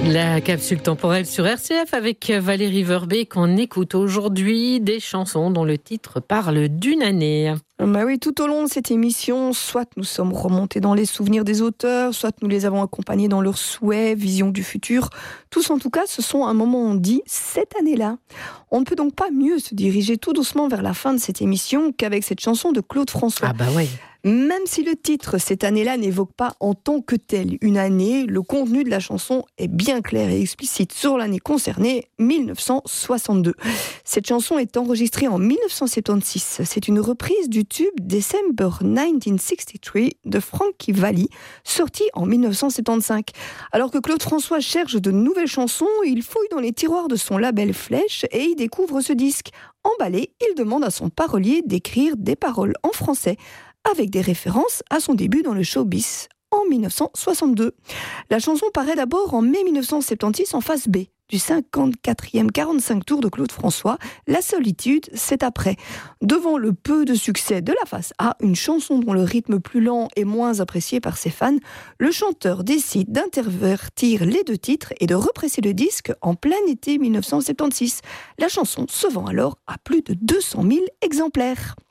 La capsule temporelle sur RCF avec Valérie Verbet qu'on écoute aujourd'hui des chansons dont le titre parle d'une année. Oui, tout au long de cette émission, soit nous sommes remontés dans les souvenirs des auteurs, soit nous les avons accompagnés dans leurs souhaits, visions du futur. Tous en tout cas, ce sont un moment où on dit cette année-là. On ne peut donc pas mieux se diriger tout doucement vers la fin de cette émission qu'avec cette chanson de Claude François. Ah bah ouais. Même si le titre, cette année-là, n'évoque pas en tant que telle une année, le contenu de la chanson est bien clair et explicite sur l'année concernée, 1962. Cette chanson est enregistrée en 1976. C'est une reprise du tube December 1963 de Frankie Valli, sorti en 1975. Alors que Claude François cherche de nouvelles chansons, il fouille dans les tiroirs de son label Flèche et y découvre ce disque. Emballé, il demande à son parolier d'écrire des paroles en français, avec des références à son début dans le showbiz en 1962. La chanson paraît d'abord en mai 1976 en face B du 54e 45 tours de Claude François. La solitude, c'est après. Devant le peu de succès de la face A, une chanson dont le rythme plus lent est moins apprécié par ses fans, le chanteur décide d'intervertir les deux titres et de represser le disque en plein été 1976. La chanson se vend alors à plus de 200 000 exemplaires.